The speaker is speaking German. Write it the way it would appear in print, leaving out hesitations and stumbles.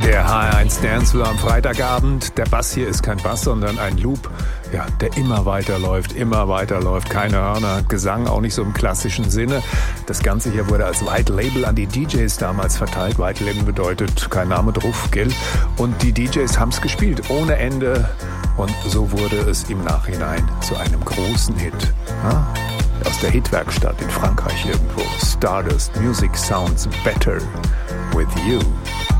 Der H1 Dancefloor am Freitagabend. Der Bass hier ist kein Bass, sondern ein Loop, ja, der immer weiterläuft. Keine Hörner, Gesang auch nicht so im klassischen Sinne. Das Ganze hier wurde als White Label an die DJs damals verteilt. White Label bedeutet kein Name drauf, gell? Und die DJs haben es gespielt, ohne Ende. Und so wurde es im Nachhinein zu einem großen Hit. Ja? Aus der Hitwerkstatt in Frankreich irgendwo. Stardust Music Sounds Better with You.